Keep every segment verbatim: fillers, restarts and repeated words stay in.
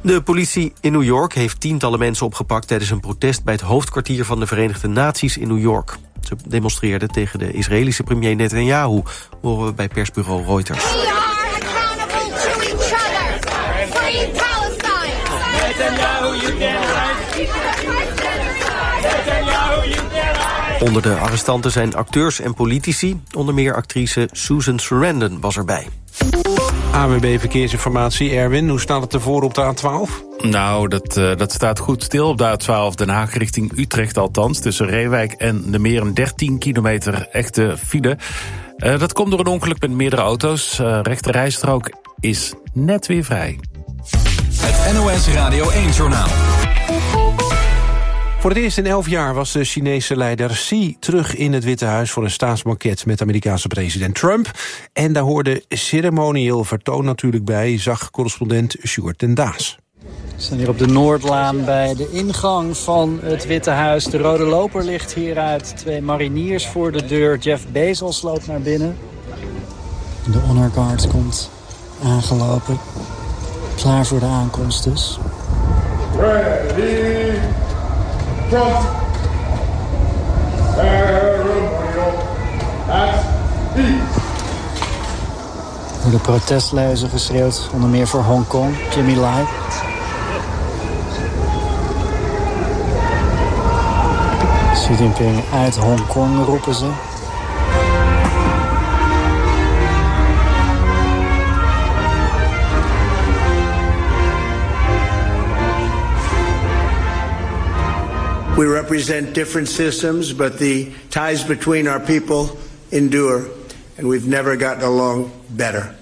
De politie in New York heeft tientallen mensen opgepakt tijdens een protest bij het hoofdkwartier van de Verenigde Naties in New York. Ze demonstreerden tegen de Israëlische premier Netanyahu, horen we bij persbureau Reuters. We are accountable to each other. Free Palestine. Netanyahu, you Onder de arrestanten zijn acteurs en politici. Onder meer actrice Susan Sarandon was erbij. A W B Verkeersinformatie, Erwin, hoe staat het ervoor op de A twaalf? Nou, dat, uh, dat staat goed stil op de A twaalf Den Haag richting Utrecht althans. Tussen Reewijk en de meer een dertien kilometer echte file. Uh, dat komt door een ongeluk met meerdere auto's. Uh, rechte rijstrook is net weer vrij. Het N O S Radio één-journaal. Voor het eerst in elf jaar was de Chinese leider Xi terug in het Witte Huis voor een staatsbanket met Amerikaanse president Trump. En daar hoorde ceremonieel vertoon natuurlijk bij, zag correspondent Sjoerd ten Daas. We staan hier op de Noordlaan bij de ingang van het Witte Huis. De rode loper ligt hieruit. Twee mariniers voor de deur. Jeff Bezos loopt naar binnen. De Honor Guard komt aangelopen. Klaar voor de aankomst dus. Ready. Trump. Ceremonial. That's peace. Er worden protestleuzen geschreeuwd, onder meer voor Hongkong. Jimmy Lai. Xi Jinping uit Hongkong roepen ze. We represent different systems, but the ties between our people endure, and we've never gotten along better.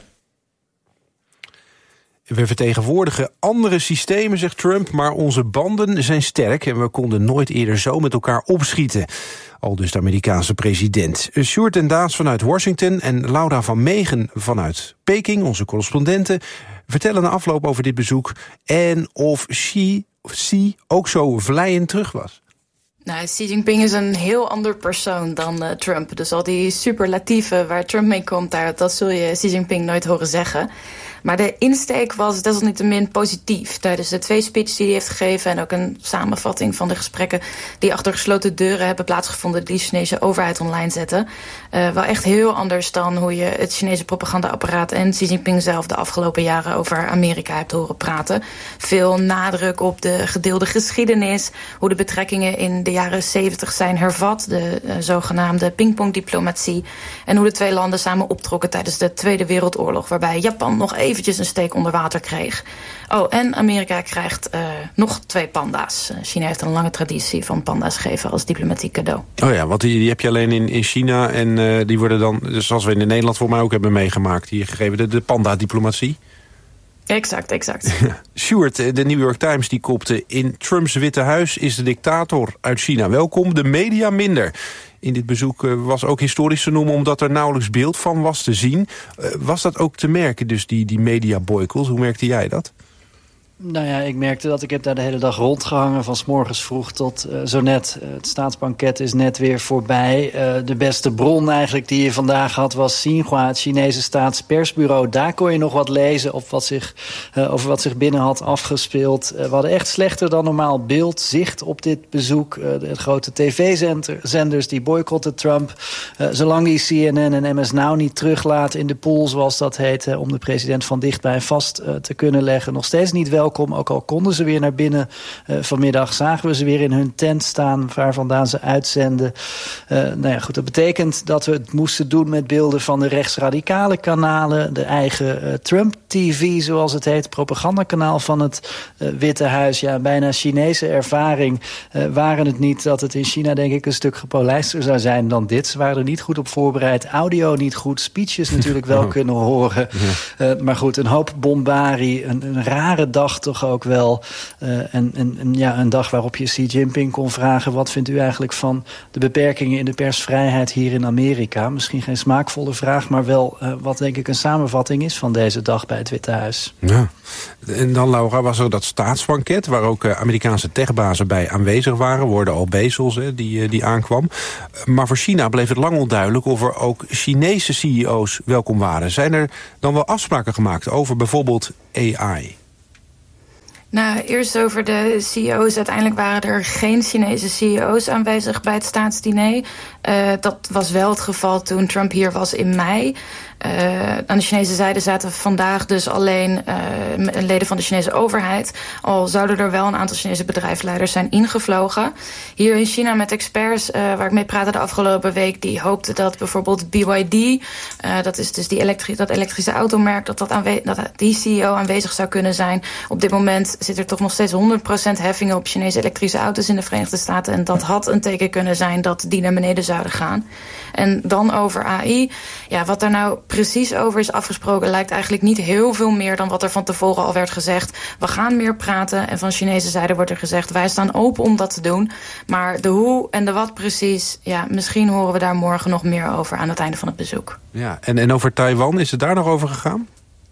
We vertegenwoordigen andere systemen, zegt Trump, maar onze banden zijn sterk en we konden nooit eerder zo met elkaar opschieten. Aldus de Amerikaanse president. Sjoerd ten Daas vanuit Washington en Laura van Meegen vanuit Peking, onze correspondenten, vertellen na afloop over dit bezoek en of Xi, Xi ook zo vlijend terug was. Nou, Xi Jinping is een heel ander persoon dan uh, Trump. Dus al die superlatieven waar Trump mee komt, daar, dat zul je Xi Jinping nooit horen zeggen. Maar de insteek was desalniettemin positief. Tijdens de twee speeches die hij heeft gegeven en ook een samenvatting van de gesprekken die achter gesloten deuren hebben plaatsgevonden die de Chinese overheid online zetten. Uh, wel echt heel anders dan hoe je het Chinese propagandaapparaat en Xi Jinping zelf de afgelopen jaren over Amerika hebt horen praten. Veel nadruk op de gedeelde geschiedenis, hoe de betrekkingen in de jaren zeventig zijn hervat, de uh, zogenaamde pingpongdiplomatie, en hoe de twee landen samen optrokken tijdens de Tweede Wereldoorlog, waarbij Japan nog even eventjes een steek onder water kreeg. Oh, en Amerika krijgt uh, nog twee panda's. Uh, China heeft een lange traditie van panda's geven als diplomatiek cadeau. Oh ja, want die, die heb je alleen in, in China en uh, die worden dan, dus zoals we in Nederland voor mij ook hebben meegemaakt, hier gegeven, de, de panda-diplomatie. Exact, exact. Sjoerd, de New York Times die kopte: in Trumps Witte Huis is de dictator uit China welkom, de media minder. In dit bezoek was ook historisch te noemen omdat er nauwelijks beeld van was te zien. Was dat ook te merken, dus die, die media-boycott? Hoe merkte jij dat? Nou ja, ik merkte dat ik heb daar de hele dag rondgehangen, van 's morgens vroeg tot uh, zo net. Uh, het staatsbanket is net weer voorbij. Uh, de beste bron eigenlijk die je vandaag had was Xinhua, het Chinese staatspersbureau. Daar kon je nog wat lezen op wat zich, uh, over wat zich binnen had afgespeeld. Uh, we hadden echt slechter dan normaal beeld, zicht op dit bezoek. Uh, de grote tv-zenders die boycotten Trump. Uh, zolang die C N N en M S Now niet teruglaten in de pool, zoals dat heet, uh, om de president van dichtbij vast uh, te kunnen leggen. Nog steeds niet welkom. Ook al konden ze weer naar binnen uh, vanmiddag, zagen we ze weer in hun tent staan waar vandaan ze uitzenden. Uh, nou ja, goed, dat betekent dat we het moesten doen met beelden van de rechtsradicale kanalen, de eigen uh, Trump-T V, zoals het heet, propagandakanaal van het uh, Witte Huis. Ja, bijna Chinese ervaring. Uh, waren het niet dat het in China, denk ik, een stuk gepolijster zou zijn dan dit. Ze waren er niet goed op voorbereid, audio niet goed, speeches natuurlijk wel kunnen horen. Uh, maar goed, een hoop bombarie, een, een rare dag toch ook wel. Uh, en, en, en ja, een dag waarop je Xi Jinping kon vragen: wat vindt u eigenlijk van de beperkingen in de persvrijheid hier in Amerika? Misschien geen smaakvolle vraag, maar wel uh, wat denk ik een samenvatting is van deze dag bij het Witte Huis. Ja. En dan, Laura, was er dat staatsbanket waar ook uh, Amerikaanse techbazen bij aanwezig waren. Worden al Bezos, hè, die, uh, die aankwam. Maar voor China bleef het lang onduidelijk of er ook Chinese C E O's welkom waren. Zijn er dan wel afspraken gemaakt over bijvoorbeeld A I? Nou, eerst over de C E O's. Uiteindelijk waren er geen Chinese C E O's aanwezig bij het staatsdiner. Uh, dat was wel het geval toen Trump hier was in mei. Uh, aan de Chinese zijde zaten vandaag dus alleen uh, leden van de Chinese overheid. Al zouden er wel een aantal Chinese bedrijfsleiders zijn ingevlogen. Hier in China met experts uh, waar ik mee praatte de afgelopen week, die hoopten dat bijvoorbeeld B Y D, uh, dat is dus die elektri- dat elektrische automerk, dat, dat, aanwe- dat die C E O aanwezig zou kunnen zijn. Op dit moment zit er toch nog steeds honderd procent heffingen op Chinese elektrische auto's in de Verenigde Staten. En dat had een teken kunnen zijn dat die naar beneden zouden gaan. En dan over A I. Ja, wat daar nou precies over is afgesproken lijkt eigenlijk niet heel veel meer dan wat er van tevoren al werd gezegd. We gaan meer praten en van Chinese zijde wordt er gezegd, wij staan open om dat te doen. Maar de hoe en de wat precies, ja, misschien horen we daar morgen nog meer over aan het einde van het bezoek. Ja, en, en over Taiwan, is het daar nog over gegaan?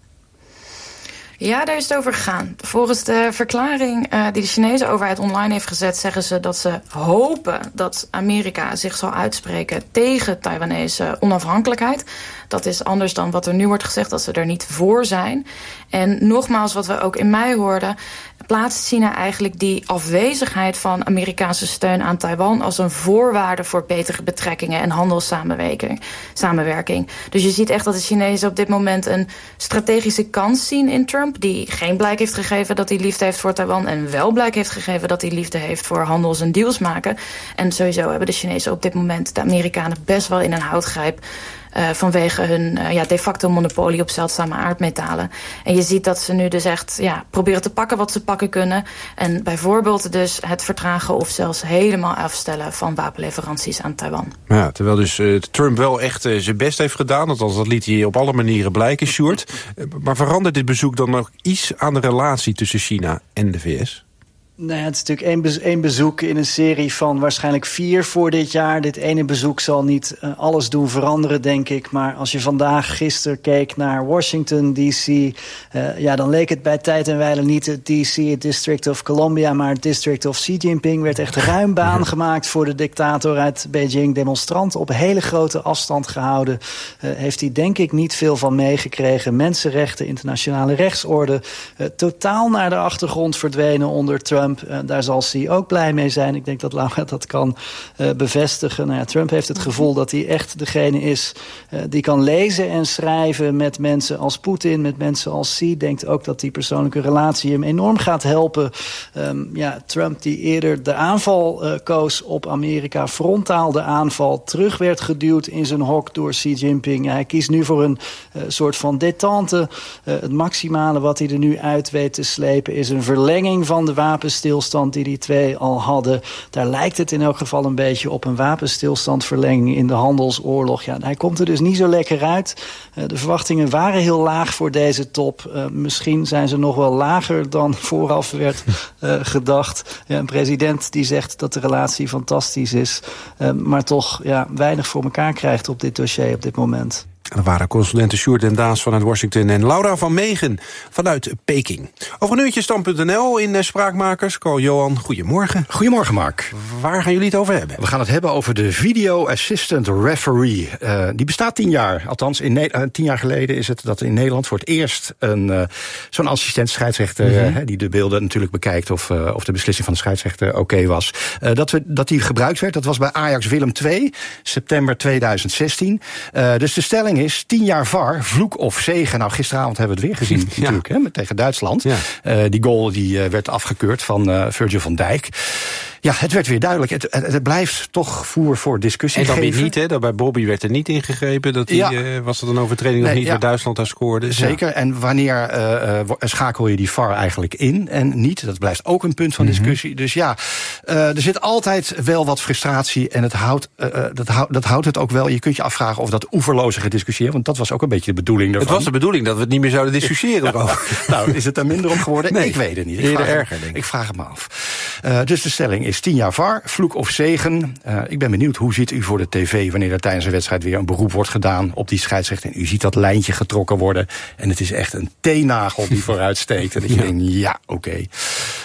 Ja, daar is het over gegaan. Volgens de verklaring uh, die de Chinese overheid online heeft gezet, zeggen ze dat ze hopen dat Amerika zich zal uitspreken tegen Taiwanese onafhankelijkheid. Dat is anders dan wat er nu wordt gezegd, dat ze er niet voor zijn. En nogmaals, wat we ook in mei hoorden, plaatst China eigenlijk die afwezigheid van Amerikaanse steun aan Taiwan als een voorwaarde voor betere betrekkingen en handelssamenwerking. Samenwerking. Dus je ziet echt dat de Chinezen op dit moment een strategische kans zien in Trump, die geen blijk heeft gegeven dat hij liefde heeft voor Taiwan en wel blijk heeft gegeven dat hij liefde heeft voor handels- en deals maken. En sowieso hebben de Chinezen op dit moment de Amerikanen best wel in een houtgreep. Uh, vanwege hun uh, ja, de facto monopolie op zeldzame aardmetalen. En je ziet dat ze nu dus echt ja, proberen te pakken wat ze pakken kunnen. En bijvoorbeeld dus het vertragen of zelfs helemaal afstellen van wapenleveranties aan Taiwan. Ja, terwijl dus uh, Trump wel echt uh, zijn best heeft gedaan. Althans, dat liet hij op alle manieren blijken, Sjoerd. Uh, maar verandert dit bezoek dan nog iets aan de relatie tussen China en de V S? Nou ja, het is natuurlijk één, bezo- één bezoek in een serie van waarschijnlijk vier voor dit jaar. Dit ene bezoek zal niet uh, alles doen veranderen, denk ik. Maar als je vandaag, gisteren keek naar Washington D C... Uh, ja, dan leek het bij tijd en wijle niet het D C, het District of Columbia, maar het District of Xi Jinping. Werd echt ruim baan gemaakt voor de dictator uit Beijing. Demonstranten op hele grote afstand gehouden. Uh, heeft hij denk ik niet veel van meegekregen. Mensenrechten, internationale rechtsorde. Uh, totaal naar de achtergrond verdwenen onder Trump. Uh, daar zal Xi ook blij mee zijn. Ik denk dat Laura dat kan uh, bevestigen. Nou ja, Trump heeft het gevoel dat hij echt degene is uh, die kan lezen en schrijven met mensen als Poetin, met mensen als Xi. Denkt ook dat die persoonlijke relatie hem enorm gaat helpen. Um, ja, Trump die eerder de aanval uh, koos op Amerika, frontaal de aanval, terug werd geduwd in zijn hok door Xi Jinping. Ja, hij kiest nu voor een uh, soort van détente. Uh, het maximale wat hij er nu uit weet te slepen is een verlenging van de wapens stilstand die die twee al hadden. Daar lijkt het in elk geval een beetje op een wapenstilstandverlenging in de handelsoorlog. Ja, hij komt er dus niet zo lekker uit. Uh, de verwachtingen waren heel laag voor deze top. Uh, misschien zijn ze nog wel lager dan vooraf werd uh, gedacht. Ja, een president die zegt dat de relatie fantastisch is, uh, maar toch ja, weinig voor elkaar krijgt op dit dossier op dit moment. Er waren correspondenten Sjoerd en Daas vanuit Washington en Laura van Megen vanuit Peking. Over een uurtje stand punt n l in uh, Spraakmakers. Carl-Johan, goedemorgen. Goedemorgen, Mark. Waar gaan jullie het over hebben? We gaan het hebben over de Video Assistant Referee. Uh, die bestaat tien jaar. Althans, in ne- uh, tien jaar geleden is het dat in Nederland voor het eerst een uh, zo'n assistent scheidsrechter, mm-hmm. uh, die de beelden natuurlijk bekijkt of, uh, of de beslissing van de scheidsrechter oké okay was. Uh, dat, we, dat die gebruikt werd, dat was bij Ajax Willem twee, september tweeduizend zestien. Uh, dus de stelling is tien jaar V A R, vloek of zegen. Nou, gisteravond hebben we het weer gezien, ja. natuurlijk, hè, met, tegen Duitsland. Ja. Uh, die goal die uh, werd afgekeurd van uh, Virgil van Dijk. Ja, het werd weer duidelijk. Het, het, het blijft toch voer voor discussie. En dan geven. weer niet, hè? Dat bij Bobby werd er niet ingegrepen. Dat die, ja. uh, was dat een overtreding nee, of niet, ja. waar Duitsland daar scoorde? Zeker. Ja. En wanneer uh, uh, schakel je die V A R eigenlijk in en niet? Dat blijft ook een punt van mm-hmm. discussie. Dus ja, uh, er zit altijd wel wat frustratie. En het houdt, uh, dat, houdt, dat houdt het ook wel. Je kunt je afvragen of dat oeverloze gediscussiëren. Want dat was ook een beetje de bedoeling daarvan. Het was de bedoeling dat we het niet meer zouden discussiëren. Ja. Nou, is het er minder om geworden? Nee. Ik weet het niet. Ik Eerder vraag, erger, denk ik. ik vraag het me af. Uh, dus de stelling is tien jaar V A R. Vloek of zegen. Uh, ik ben benieuwd, hoe zit u voor de tv wanneer er tijdens een wedstrijd weer een beroep wordt gedaan op die scheidsrechter en u ziet dat lijntje getrokken worden en het is echt een teennagel die vooruit steekt en dat je ja. denkt, ja, oké. Okay.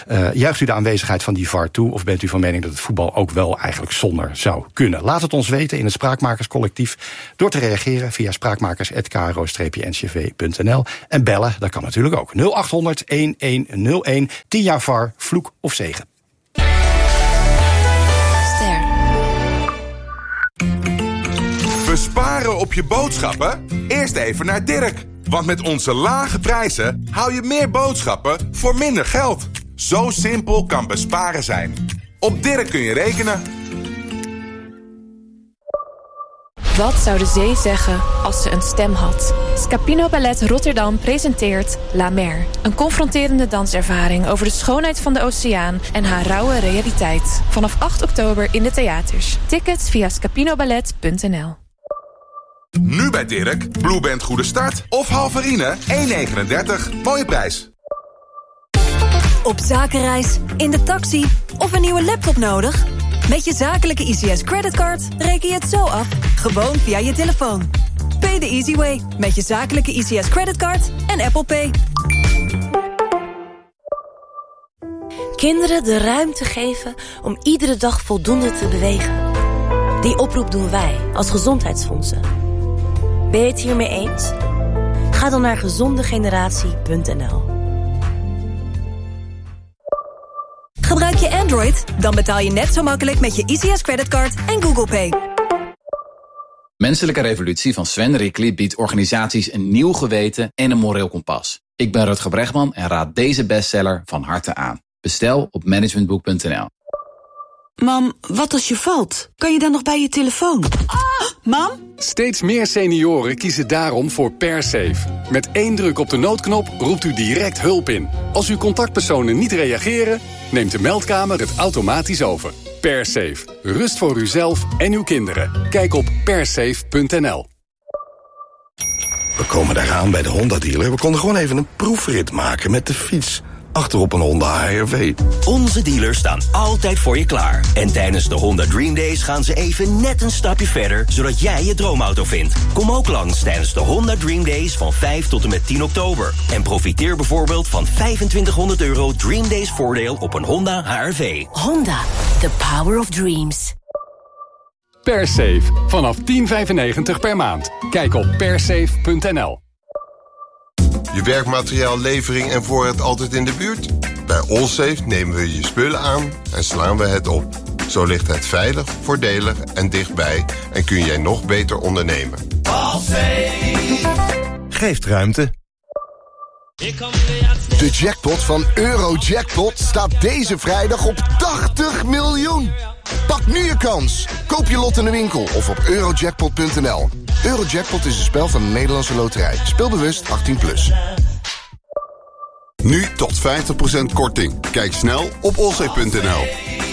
Uh, juicht u de aanwezigheid van die V A R toe? Of bent u van mening dat het voetbal ook wel eigenlijk zonder zou kunnen? Laat het ons weten in het Spraakmakerscollectief door te reageren via spraakmakers apenstaartje k ro n c v punt n l. En bellen, dat kan natuurlijk ook. nul acht honderd een een nul een. tien jaar V A R, vloek of zegen. Ster. Besparen op je boodschappen? Eerst even naar Dirk. Want met onze lage prijzen hou je meer boodschappen voor minder geld. Zo simpel kan besparen zijn. Op Dirk kun je rekenen. Wat zou de zee zeggen als ze een stem had? Scapino Ballet Rotterdam presenteert La Mer. Een confronterende danservaring over de schoonheid van de oceaan en haar rauwe realiteit. Vanaf acht oktober in de theaters. Tickets via scapinoballet punt n l. Nu bij Dirk, Blue Band Goede Start of Halverine één negenendertig. Mooie prijs. Op zakenreis, in de taxi of een nieuwe laptop nodig? Met je zakelijke I C S creditcard reken je het zo af, gewoon via je telefoon. Pay the easy way met je zakelijke I C S creditcard en Apple Pay. Kinderen de ruimte geven om iedere dag voldoende te bewegen. Die oproep doen wij als Gezondheidsfondsen. Ben je het hiermee eens? Ga dan naar gezondegeneratie punt n l. Gebruik je Android? Dan betaal je net zo makkelijk met je I C S creditcard en Google Pay. Menselijke Revolutie van Sven Rickli biedt organisaties een nieuw geweten en een moreel kompas. Ik ben Rutger Bregman en raad deze bestseller van harte aan. Bestel op managementboek punt n l. Mam, wat als je valt? Kan je dan nog bij je telefoon? Ah, mam? Steeds meer senioren kiezen daarom voor PerSafe. Met één druk op de noodknop roept u direct hulp in. Als uw contactpersonen niet reageren, neemt de meldkamer het automatisch over. PerSafe. Rust voor uzelf en uw kinderen. Kijk op persafe punt n l. We komen daar aan bij de Honda-dealer. We konden gewoon even een proefrit maken met de fiets. Achterop een Honda H R V. Onze dealers staan altijd voor je klaar. En tijdens de Honda Dream Days gaan ze even net een stapje verder, zodat jij je droomauto vindt. Kom ook langs tijdens de Honda Dream Days van vijf tot en met tien oktober. En profiteer bijvoorbeeld van vijfentwintighonderd euro Dream Days voordeel op een Honda H R V. Honda, the power of dreams. PerSafe, vanaf tien vijfennegentig per maand. Kijk op persafe punt n l. Je werkmateriaal, levering en voorraad altijd in de buurt? Bij Allsafe nemen we je spullen aan en slaan we het op. Zo ligt het veilig, voordelig en dichtbij en kun jij nog beter ondernemen. Allsafe geeft ruimte. De jackpot van Eurojackpot staat deze vrijdag op tachtig miljoen. Pak nu je kans. Koop je lot in de winkel of op eurojackpot punt n l. Eurojackpot is een spel van de Nederlandse Loterij. Speel bewust achttien plus. Nu tot vijftig procent korting. Kijk snel op allsafe punt n l.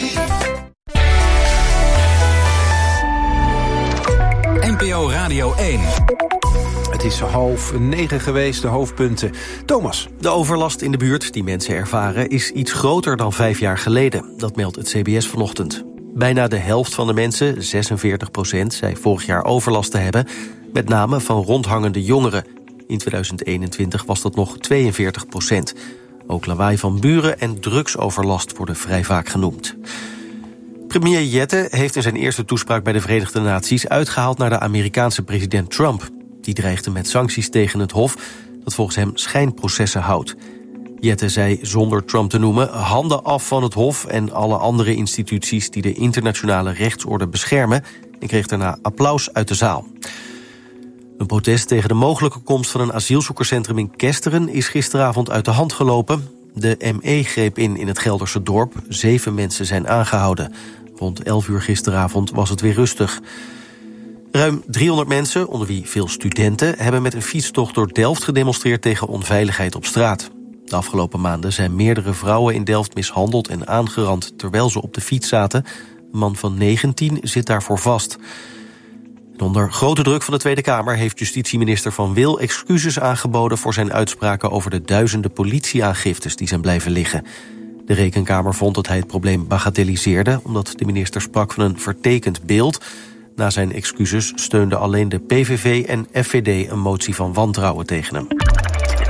N P O Radio één. Het is half negen geweest, de hoofdpunten. Thomas. De overlast in de buurt die mensen ervaren is iets groter dan vijf jaar geleden. Dat meldt het C B S vanochtend. Bijna de helft van de mensen, zesenveertig procent, zei vorig jaar overlast te hebben, met name van rondhangende jongeren. In tweeduizend eenentwintig was dat nog tweeënveertig procent. Ook lawaai van buren en drugsoverlast worden vrij vaak genoemd. Premier Jette heeft in zijn eerste toespraak bij de Verenigde Naties uitgehaald naar de Amerikaanse president Trump. Die dreigde met sancties tegen het Hof, dat volgens hem schijnprocessen houdt. Jette zei, zonder Trump te noemen, handen af van het Hof en alle andere instituties die de internationale rechtsorde beschermen, en kreeg daarna applaus uit de zaal. Een protest tegen de mogelijke komst van een asielzoekerscentrum in Kesteren is gisteravond uit de hand gelopen. De M E greep in in het Gelderse dorp. Zeven mensen zijn aangehouden. Rond elf uur gisteravond was het weer rustig. Ruim driehonderd mensen, onder wie veel studenten, hebben met een fietstocht door Delft gedemonstreerd tegen onveiligheid op straat. De afgelopen maanden zijn meerdere vrouwen in Delft mishandeld en aangerand terwijl ze op de fiets zaten. Een man van negentien zit daarvoor vast. En onder grote druk van de Tweede Kamer heeft justitieminister Van Wil excuses aangeboden voor zijn uitspraken over de duizenden politieaangiftes die zijn blijven liggen. De Rekenkamer vond dat hij het probleem bagatelliseerde, omdat de minister sprak van een vertekend beeld. Na zijn excuses steunde alleen de P V V en F V D een motie van wantrouwen tegen hem.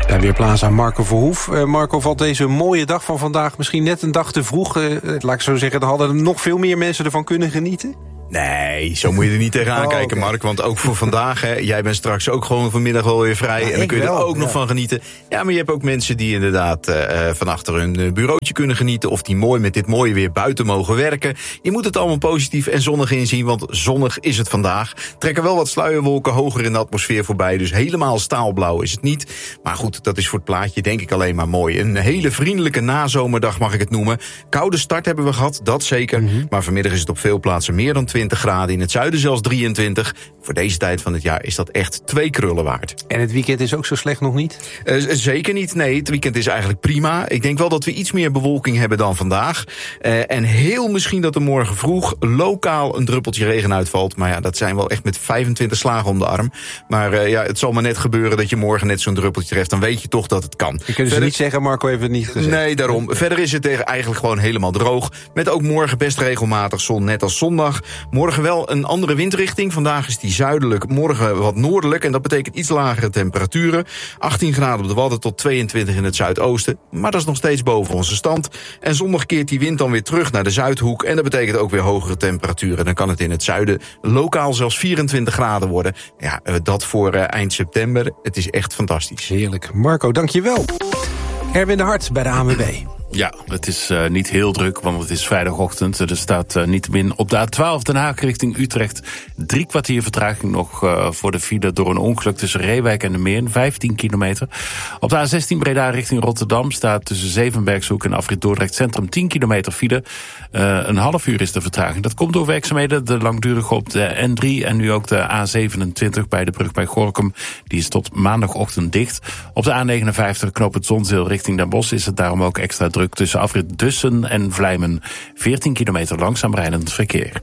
Daar weer plaats aan Marco Verhoef. Uh, Marco, valt deze mooie dag van vandaag misschien net een dag te vroeg? Uh, laat ik zo zeggen, dan hadden er nog veel meer mensen ervan kunnen genieten? Nee, zo moet je er niet tegenaan oh, kijken, okay. Mark. Want ook voor vandaag, hè, jij bent straks ook gewoon vanmiddag wel weer vrij. Ja, en dan kun je wel, er ook ja. nog van genieten. Ja, maar je hebt ook mensen die inderdaad uh, van achter hun bureautje kunnen genieten. Of die mooi met dit mooie weer buiten mogen werken. Je moet het allemaal positief en zonnig inzien, want zonnig is het vandaag. Trekken wel wat sluierwolken hoger in de atmosfeer voorbij. Dus helemaal staalblauw is het niet. Maar goed, dat is voor het plaatje denk ik alleen maar mooi. Een hele vriendelijke nazomerdag mag ik het noemen. Koude start hebben we gehad, dat zeker. Mm-hmm. Maar vanmiddag is het op veel plaatsen meer dan twintig graden. In het zuiden zelfs drieëntwintig. Voor deze tijd van het jaar is dat echt twee krullen waard. En het weekend is ook zo slecht nog niet? Uh, zeker niet, nee. Het weekend is eigenlijk prima. Ik denk wel dat we iets meer bewolking hebben dan vandaag. Uh, en heel misschien dat er morgen vroeg lokaal een druppeltje regen uitvalt. Maar ja, dat zijn wel echt met vijfentwintig slagen om de arm. Maar uh, ja, het zal maar net gebeuren dat je morgen net zo'n druppeltje treft. Dan weet je toch dat het kan. Je kunt dus niet zeggen, Marco heeft het niet gezegd. Nee, daarom. Verder is het eigenlijk gewoon helemaal droog. Met ook morgen best regelmatig zon, net als zondag. Morgen wel een andere windrichting. Vandaag is die zuidelijk, morgen wat noordelijk. En dat betekent iets lagere temperaturen. achttien graden op de Wadden tot tweeëntwintig in het zuidoosten. Maar dat is nog steeds boven onze stand. En zondag keert die wind dan weer terug naar de zuidhoek. En dat betekent ook weer hogere temperaturen. Dan kan het in het zuiden lokaal zelfs vierentwintig graden worden. Ja, dat voor uh, eind september. Het is echt fantastisch. Heerlijk. Marco, dank je wel. Erwin de Hart bij de A N W B. Ja, het is uh, niet heel druk, want het is vrijdagochtend. Er staat uh, niettemin op de A twaalf Den Haag richting Utrecht. Drie kwartier vertraging nog uh, voor de file door een ongeluk tussen Reewijk en de Meern. vijftien kilometer. Op de A zestien Breda richting Rotterdam staat tussen Zevenbergshoek en Afrit Dordrecht Centrum tien kilometer file. Uh, een half uur is de vertraging. Dat komt door werkzaamheden, de langdurige op de N drie en nu ook de A zevenentwintig bij de brug bij Gorinchem. Die is tot maandagochtend dicht. Op de A negenenvijftig knoop het Zonzeel richting Den Bosch is het daarom ook extra druk tussen afrit Dussen en Vlijmen. veertien kilometer langzaam rijdend verkeer.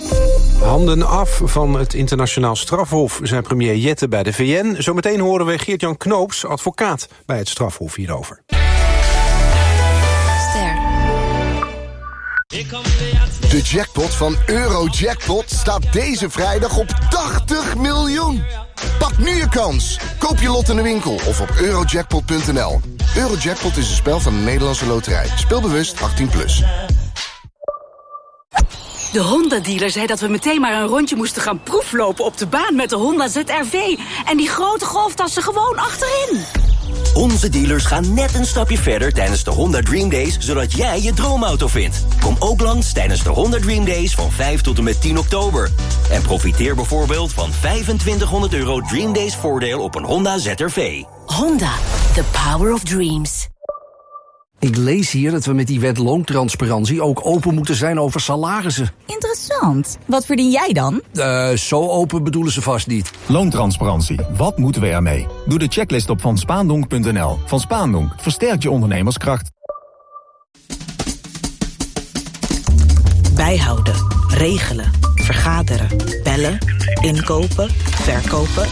Handen af van het internationaal strafhof, zei premier Jette bij de V N. Zometeen horen we Geert-Jan Knoops, advocaat bij het strafhof, hierover. Ster. De jackpot van Eurojackpot staat deze vrijdag op tachtig miljoen. Pak nu je kans. Koop je lot in de winkel of op eurojackpot punt n l. Eurojackpot is een spel van de Nederlandse Loterij. Speel bewust, achttien plus. De Honda-dealer zei dat we meteen maar een rondje moesten gaan proeflopen op de baan met de Honda Z R V. En die grote golftassen gewoon achterin. Onze dealers gaan net een stapje verder tijdens de Honda Dream Days, zodat jij je droomauto vindt. Kom ook langs tijdens de Honda Dream Days van vijf tot en met tien oktober. En profiteer bijvoorbeeld van vijfentwintighonderd euro Dream Days voordeel op een Honda Z R V. Honda, the power of dreams. Ik lees hier dat we met die wet loontransparantie ook open moeten zijn over salarissen. Interessant. Wat verdien jij dan? Uh, zo open bedoelen ze vast niet. Loontransparantie. Wat moeten we ermee? Doe de checklist op van spaandonk punt n l. Van Spaandonk. Versterkt je ondernemerskracht. Bijhouden. Regelen. Vergaderen. Bellen. Inkopen. Verkopen.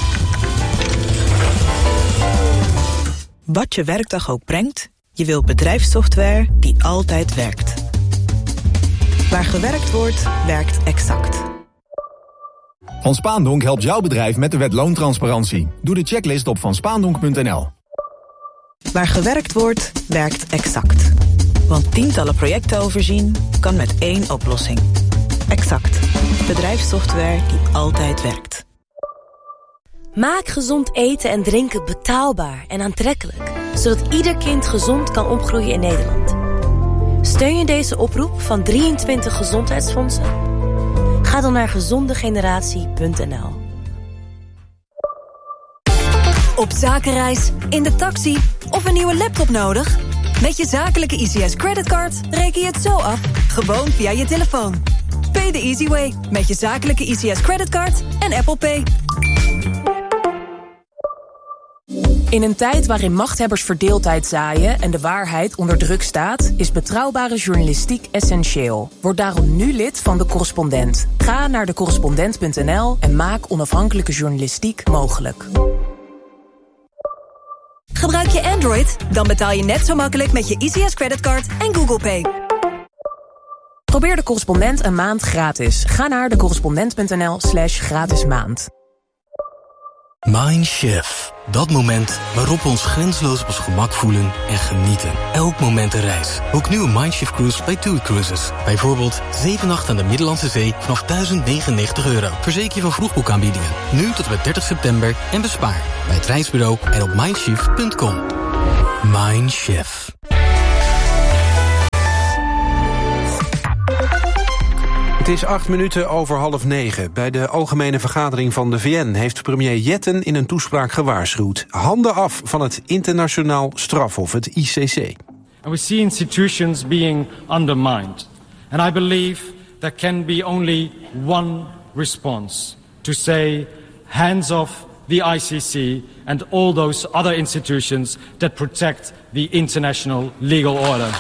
Wat je werkdag ook brengt, je wilt bedrijfssoftware die altijd werkt. Waar gewerkt wordt, werkt Exact. Van Spaandonk helpt jouw bedrijf met de wet loontransparantie. Doe de checklist op van spaandonk punt n l. Waar gewerkt wordt, werkt Exact. Want tientallen projecten overzien kan met één oplossing. Exact. Bedrijfssoftware die altijd werkt. Maak gezond eten en drinken betaalbaar en aantrekkelijk, zodat ieder kind gezond kan opgroeien in Nederland. Steun je deze oproep van drieëntwintig gezondheidsfondsen? Ga dan naar gezondegeneratie punt n l. Op zakenreis, in de taxi of een nieuwe laptop nodig? Met je zakelijke I C S creditcard reken je het zo af, gewoon via je telefoon. Pay the easy way, met je zakelijke I C S creditcard en Apple Pay. In een tijd waarin machthebbers verdeeldheid zaaien en de waarheid onder druk staat, is betrouwbare journalistiek essentieel. Word daarom nu lid van De Correspondent. Ga naar de correspondent punt n l en maak onafhankelijke journalistiek mogelijk. Gebruik je Android? Dan betaal je net zo makkelijk met je I C S creditcard en Google Pay. Probeer De Correspondent een maand gratis. Ga naar de correspondent punt n l slash gratis maand. Mindshift. Dat moment waarop we ons grenzeloos op ons gemak voelen en genieten. Elk moment een reis. Boek nu een Mindshift Cruise bij TUI Cruises. Bijvoorbeeld zeven nachten aan de Middellandse Zee vanaf duizend negenennegentig euro. Verzeker je van vroegboekaanbiedingen. Nu tot en met dertig september en bespaar bij het reisbureau en op mindshift punt com. Mindshift. Het is acht minuten over half negen. Bij de algemene vergadering van de V N heeft premier Jetten in een toespraak gewaarschuwd. Handen af van het internationaal strafhof, het I C C. And we see institutions being undermined. And I believe there can be only one response. To say, hands off the I C C and all those other institutions that protect the international legal order.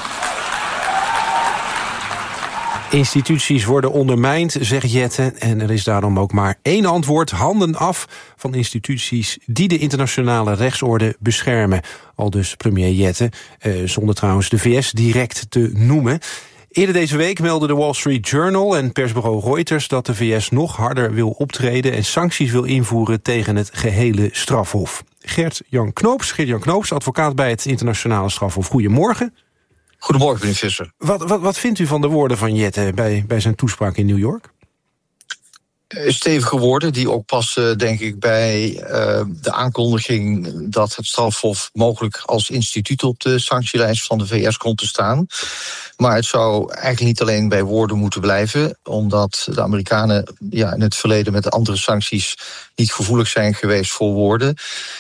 Instituties worden ondermijnd, zegt Jetten, en er is daarom ook maar één antwoord: handen af van instituties die de internationale rechtsorde beschermen. Aldus premier Jetten, eh, zonder trouwens de V S direct te noemen. Eerder deze week meldde de Wall Street Journal en persbureau Reuters dat de V S nog harder wil optreden en sancties wil invoeren tegen het gehele strafhof. Gert-Jan Knoops, Gert-Jan Knoops, advocaat bij het internationale strafhof. Goedemorgen. Goedemorgen, meneer Visser. Wat, wat, wat vindt u van de woorden van Jetten bij, bij zijn toespraak in New York? Stevige woorden die ook passen, denk ik, bij uh, de aankondiging dat het strafhof mogelijk als instituut op de sanctielijst van de V S komt te staan. Maar het zou eigenlijk niet alleen bij woorden moeten blijven, omdat de Amerikanen ja, in het verleden met andere sancties niet gevoelig zijn geweest voor woorden.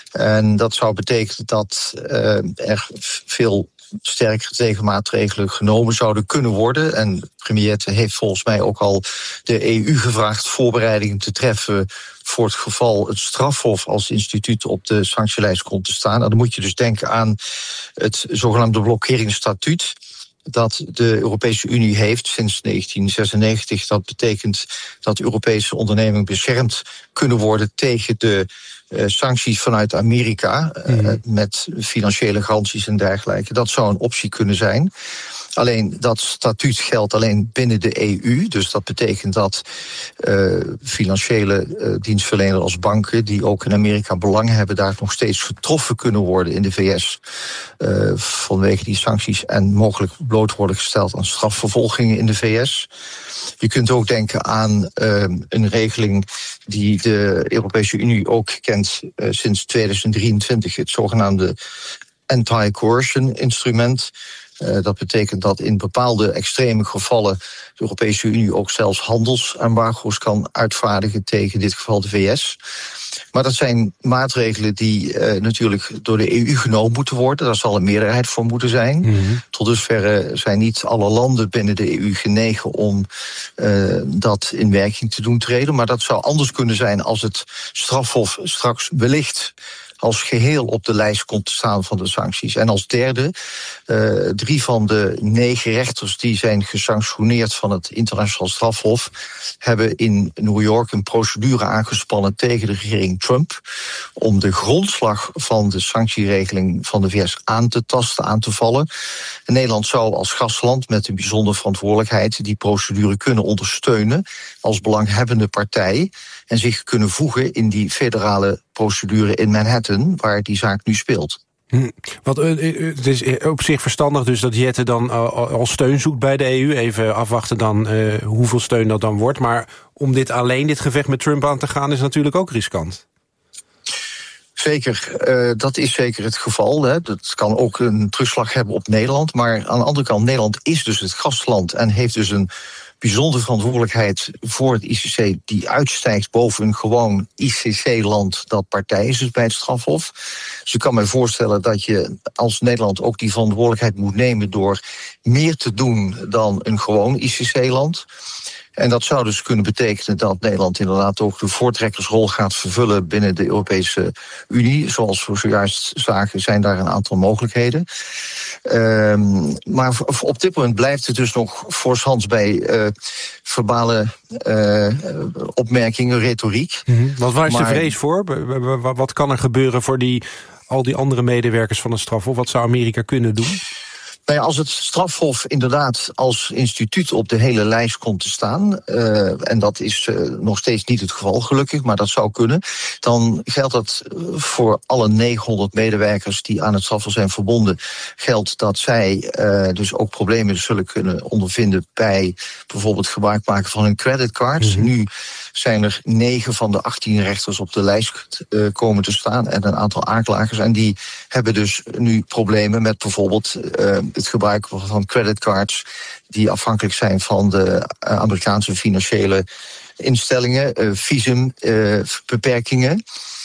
En dat zou betekenen dat uh, er veel sterkere tegenmaatregelen genomen zouden kunnen worden. En premier Jetten heeft volgens mij ook al de E U gevraagd voorbereidingen te treffen voor het geval het strafhof als instituut op de sanctielijst komt te staan. En dan moet je dus denken aan het zogenaamde blokkeringsstatuut dat de Europese Unie heeft sinds negentien zesennegentig. Dat betekent dat Europese ondernemingen beschermd kunnen worden tegen de uh, sancties vanuit Amerika, uh, mm. met financiële garanties en dergelijke. Dat zou een optie kunnen zijn. Alleen dat statuut geldt alleen binnen de E U. Dus dat betekent dat uh, financiële uh, dienstverleners als banken, die ook in Amerika belang hebben, daar nog steeds getroffen kunnen worden in de V S. Uh, vanwege die sancties en mogelijk bloot worden gesteld aan strafvervolgingen in de V S. Je kunt ook denken aan uh, een regeling die de Europese Unie ook kent uh, sinds tweeduizend drieëntwintig, het zogenaamde anti-coercion instrument. Uh, dat betekent dat in bepaalde extreme gevallen de Europese Unie ook zelfs handelsembargo's kan uitvaardigen tegen in dit geval de V S. Maar dat zijn maatregelen die uh, natuurlijk door de E U genomen moeten worden. Daar zal een meerderheid voor moeten zijn. Mm-hmm. Tot dusver zijn niet alle landen binnen de E U genegen om uh, dat in werking te doen treden. Maar dat zou anders kunnen zijn als het strafhof straks wellicht als geheel op de lijst komt te staan van de sancties. En als derde, uh, drie van de negen rechters die zijn gesanctioneerd van het internationaal strafhof hebben in New York een procedure aangespannen tegen de regering Trump om de grondslag van de sanctieregeling van de V S aan te tasten, aan te vallen. En Nederland zou als gastland met een bijzondere verantwoordelijkheid die procedure kunnen ondersteunen als belanghebbende partij en zich kunnen voegen in die federale procedure in Manhattan, waar die zaak nu speelt. Hm. Wat, uh, het is op zich verstandig dus dat Jetten dan uh, al steun zoekt bij de E U. Even afwachten dan uh, hoeveel steun dat dan wordt. Maar om dit alleen, dit gevecht met Trump aan te gaan, is natuurlijk ook riskant. Zeker, uh, dat is zeker het geval. Hè. Dat kan ook een terugslag hebben op Nederland. Maar aan de andere kant, Nederland is dus het gastland en heeft dus een bijzondere verantwoordelijkheid voor het I C C die uitstijgt boven een gewoon I C C-land dat partij is dus bij het strafhof. Dus ik kan me voorstellen dat je als Nederland ook die verantwoordelijkheid moet nemen door meer te doen dan een gewoon I C C-land. En dat zou dus kunnen betekenen dat Nederland inderdaad ook de voortrekkersrol gaat vervullen binnen de Europese Unie. Zoals we zojuist zagen, zijn daar een aantal mogelijkheden. Um, maar op dit moment blijft het dus nog voorshands bij uh, verbale uh, opmerkingen, retoriek. Mm-hmm. Wat waar is maar de vrees voor? Wat kan er gebeuren voor die, al die andere medewerkers van het strafhof? Wat zou Amerika kunnen doen? Nou ja, als het strafhof inderdaad als instituut op de hele lijst komt te staan, uh, en dat is uh, nog steeds niet het geval gelukkig, maar dat zou kunnen, dan geldt dat voor alle negenhonderd medewerkers die aan het strafhof zijn verbonden, geldt dat zij uh, dus ook problemen zullen kunnen ondervinden bij bijvoorbeeld gebruik maken van hun creditcards. Mm-hmm. Nu zijn er negen van de achttien rechters op de lijst uh, komen te staan en een aantal aanklagers. En die hebben dus nu problemen met bijvoorbeeld uh, het gebruik van creditcards die afhankelijk zijn van de uh, Amerikaanse financiële instellingen, uh, visumbeperkingen.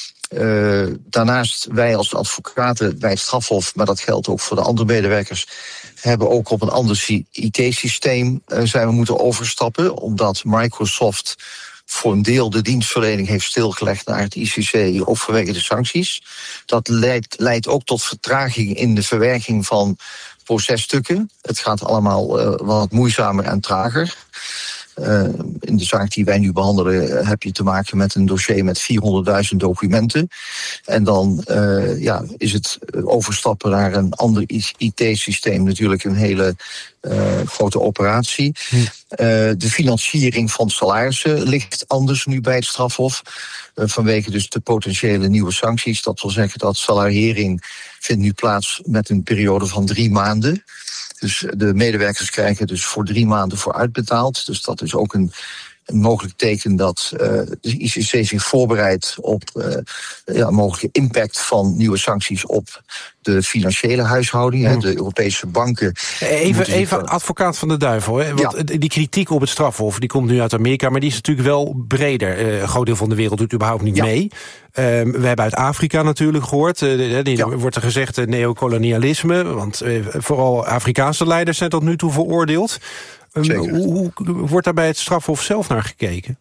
Uh, daarnaast, wij als advocaten bij het strafhof, maar dat geldt ook voor de andere medewerkers, hebben ook op een ander I T-systeem uh, zijn we moeten overstappen, omdat Microsoft voor een deel de dienstverlening heeft stilgelegd naar het I C C, ook vanwege de sancties. Dat leidt, leidt ook tot vertraging in de verwerking van processtukken. Het gaat allemaal uh, wat moeizamer en trager. Uh, in de zaak die wij nu behandelen uh, heb je te maken met een dossier met vierhonderdduizend documenten. En dan uh, ja, is het overstappen naar een ander I T-systeem natuurlijk een hele uh, grote operatie. Hm. Uh, de financiering van salarissen ligt anders nu bij het strafhof. Uh, vanwege dus de potentiële nieuwe sancties. Dat wil zeggen dat salariering vindt nu plaats met een periode van drie maanden. Dus de medewerkers krijgen dus voor drie maanden vooruitbetaald. Dus dat is ook een, een mogelijk teken dat uh, de I C C zich voorbereidt op uh, ja, mogelijke impact van nieuwe sancties op de financiële huishouding. Hmm. De Europese banken. Even, even advocaat van de duivel. Hè? Want ja. Die kritiek op het strafhof die komt nu uit Amerika, maar die is natuurlijk wel breder. Uh, een groot deel van de wereld doet überhaupt niet ja. mee. Uh, we hebben uit Afrika natuurlijk gehoord. Uh, die, ja. wordt er gezegd uh, neocolonialisme. Want uh, vooral Afrikaanse leiders zijn tot nu toe veroordeeld. Um, hoe, hoe wordt daar bij het strafhof zelf naar gekeken?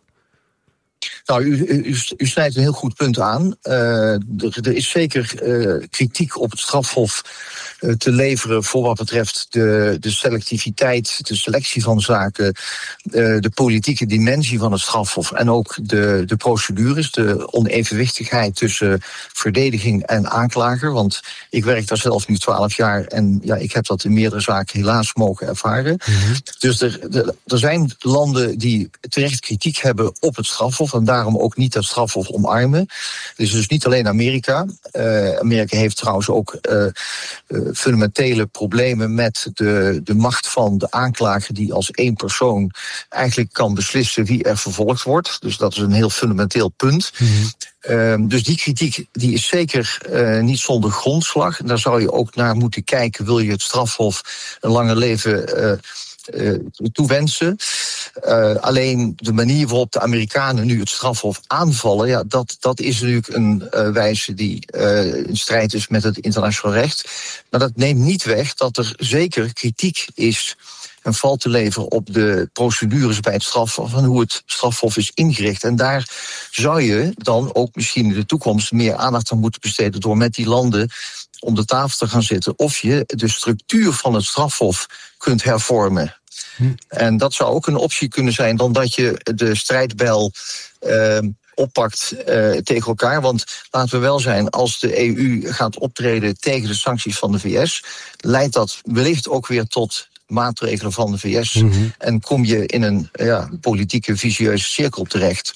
Nou, u, u, u snijdt een heel goed punt aan. Uh, er, er is zeker uh, kritiek op het strafhof uh, te leveren voor wat betreft de, de selectiviteit, de selectie van zaken, uh, de politieke dimensie van het strafhof en ook de, de procedures, de onevenwichtigheid tussen verdediging en aanklager. Want ik werk daar zelf nu twaalf jaar en ja, ik heb dat in meerdere zaken helaas mogen ervaren. Mm-hmm. Dus er, er, er zijn landen die terecht kritiek hebben op het strafhof en daarom ook niet het strafhof omarmen. Het is dus niet alleen Amerika. Uh, Amerika heeft trouwens ook uh, uh, fundamentele problemen met de, de macht van de aanklager die als één persoon eigenlijk kan beslissen wie er vervolgd wordt. Dus dat is een heel fundamenteel punt. Mm-hmm. Uh, dus die kritiek die is zeker uh, niet zonder grondslag. Daar zou je ook naar moeten kijken, wil je het strafhof een langer leven uh, Uh, toewensen. Uh, alleen de manier waarop de Amerikanen nu het strafhof aanvallen, ja, dat, dat is natuurlijk een uh, wijze die uh, in strijd is met het internationaal recht. Maar dat neemt niet weg dat er zeker kritiek is en valt te leveren op de procedures bij het strafhof en hoe het strafhof is ingericht. En daar zou je dan ook misschien in de toekomst meer aandacht aan moeten besteden door met die landen om de tafel te gaan zitten of je de structuur van het strafhof kunt hervormen. Hm. En dat zou ook een optie kunnen zijn dan dat je de strijdbijl uh, oppakt uh, tegen elkaar. Want laten we wel zijn, als de E U gaat optreden tegen de sancties van de V S, leidt dat wellicht ook weer tot maatregelen van de V S. Mm-hmm. En kom je in een ja, politieke vicieuze cirkel terecht.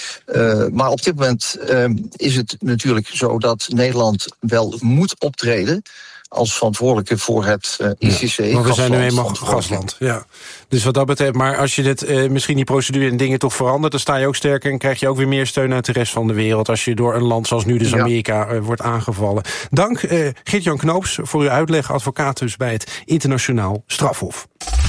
Uh, maar op dit moment uh, is het natuurlijk zo dat Nederland wel moet optreden als verantwoordelijke voor het uh, I C C. Ja, maar we zijn nu eenmaal gastland. Ja. Dus wat dat betreft, maar als je dit, uh, misschien die procedure en dingen toch verandert, dan sta je ook sterker en krijg je ook weer meer steun uit de rest van de wereld als je door een land zoals nu dus Amerika uh, wordt aangevallen. Dank uh, Geert-Jan Knoops voor uw uitleg, advocaat dus bij het Internationaal Strafhof.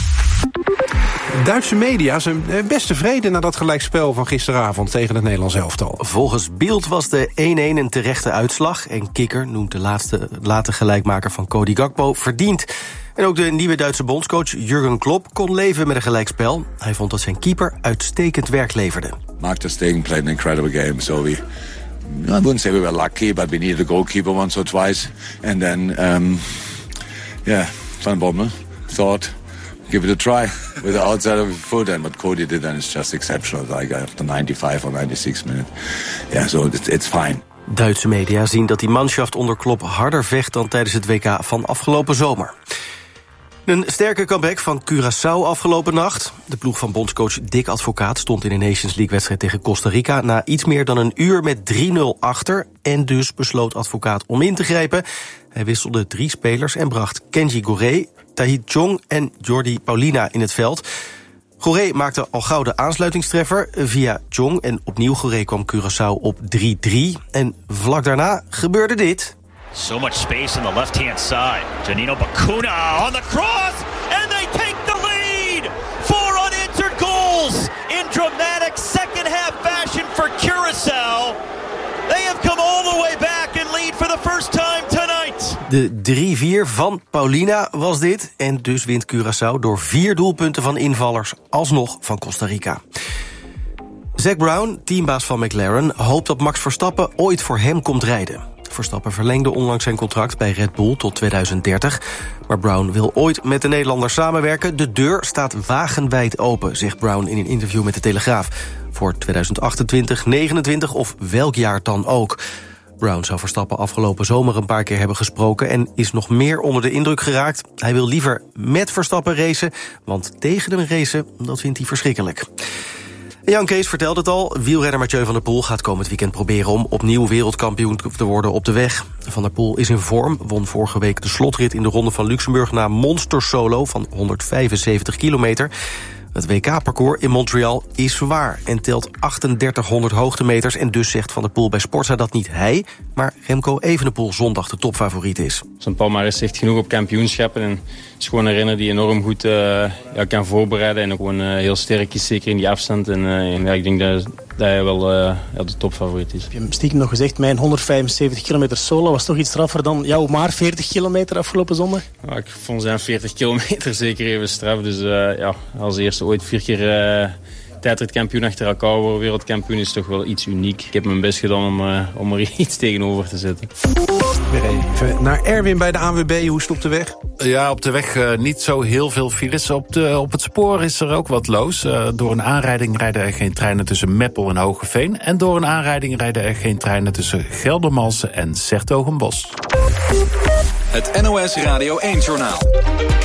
Duitse media zijn best tevreden na dat gelijkspel van gisteravond tegen het Nederlands elftal. Volgens Bild was de één-één een terechte uitslag en Kikker noemt de laatste, late gelijkmaker van Cody Gakpo verdiend. En ook de nieuwe Duitse bondscoach Jurgen Klopp kon leven met een gelijkspel. Hij vond dat zijn keeper uitstekend werk leverde. Mark ter Stegen played an incredible game, so we I wouldn't say we were lucky, but we needed a goalkeeper once or twice. And then, um, yeah, Van Bommel thought, give it a try with the outside of his foot, and what Cody did then is just exceptional. Like after ninety-five or ninety-six minutes, yeah, so it's, it's fine. Duitse media zien dat die manschaft onder Klopp harder vecht dan tijdens het W K van afgelopen zomer. Een sterke comeback van Curaçao afgelopen nacht. De ploeg van bondscoach Dick Advocaat stond in een Nations League-wedstrijd tegen Costa Rica na iets meer dan een uur met drie nul achter. En dus besloot Advocaat om in te grijpen. Hij wisselde drie spelers en bracht Kenji Goré, Tahith Chong en Jordi Paulina in het veld. Goré maakte al gauw de aansluitingstreffer via Chong en opnieuw Goré kwam Curaçao op drie drie. En vlak daarna gebeurde dit. So much space on the left-hand side. Janino Bacuna on the cross, and they take the lead. Four unanswered goals in dramatic second-half fashion for Curaçao. They have come all the way back and lead for the first time tonight. De drie vier van Paulina was dit. En dus wint Curaçao door vier doelpunten van invallers alsnog van Costa Rica. Zac Brown, teambaas van McLaren, hoopt dat Max Verstappen ooit voor hem komt rijden. Verstappen verlengde onlangs zijn contract bij Red Bull tot tweeduizend dertig. Maar Brown wil ooit met de Nederlander samenwerken. De deur staat wagenwijd open, zegt Brown in een interview met de Telegraaf. Voor tweeduizend achtentwintig, negenentwintig of welk jaar dan ook. Brown zou Verstappen afgelopen zomer een paar keer hebben gesproken en is nog meer onder de indruk geraakt. Hij wil liever met Verstappen racen, want tegen hem racen, dat vindt hij verschrikkelijk. Jan Kees vertelde het al, wielrenner Mathieu van der Poel gaat komend weekend proberen om opnieuw wereldkampioen te worden op de weg. Van der Poel is in vorm, won vorige week de slotrit in de Ronde van Luxemburg na monster solo van honderdvijfenzeventig kilometer. Het W K-parcours in Montreal is zwaar en telt achtendertighonderd hoogtemeters. En dus zegt Van der Poel bij Sportza dat niet hij, maar Remco Evenepoel zondag de topfavoriet is. Zijn palmares zegt genoeg op kampioenschappen. En het is gewoon een renner die enorm goed uh, ja, kan voorbereiden. En ook gewoon uh, heel sterk is, zeker in die afstand. En, uh, en ja, ik denk dat, dat hij wel uh, ja, de topfavoriet is. Ik heb stiekem nog gezegd, mijn honderdvijfenzeventig kilometer solo was toch iets straffer dan jouw maar veertig kilometer afgelopen zondag? Ja, ik vond zijn veertig kilometer zeker even straf. Dus uh, ja, als eerste ooit vier keer uh, tijdritkampioen achter elkaar worden, wereldkampioen, is toch wel iets uniek. Ik heb mijn best gedaan om, uh, om er iets tegenover te zetten. Weer even naar Erwin bij de A N W B. Hoe is het op de weg? Ja, op de weg uh, niet zo heel veel files. Op, de, op het spoor is er ook wat los. Uh, door een aanrijding rijden er geen treinen tussen Meppel en Hogeveen. En door een aanrijding rijden er geen treinen tussen Geldermalsen en 's Hertogenbosch. Het N O S Radio één Journaal.